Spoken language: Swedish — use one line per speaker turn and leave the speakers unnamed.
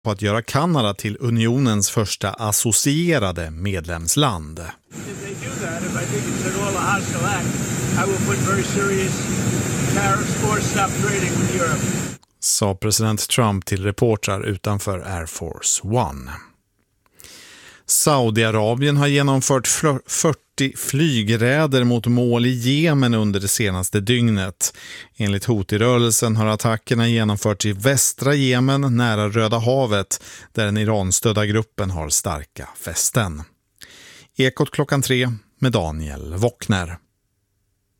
på att göra Kanada till unionens första associerade medlemsland. Sa president Trump till reportrar utanför Air Force One. Saudiarabien har genomfört 40 flygräder mot mål i Jemen under det senaste dygnet. Enligt Houthi-rörelsen har attackerna genomförts i västra Jemen nära Röda havet, där den Iran-stödda gruppen har starka fästen. Ekot 3 med Daniel Wockner.